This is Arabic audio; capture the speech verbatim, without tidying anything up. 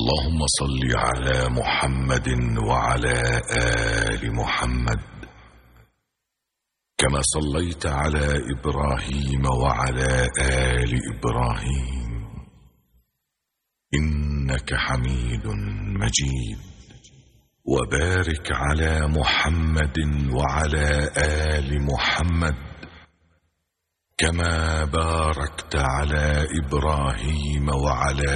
اللهم صل على محمد وعلى آل محمد كما صليت على إبراهيم وعلى آل إبراهيم إنك حميد مجيد. وبارك على محمد وعلى آل محمد كما باركت على إبراهيم وعلى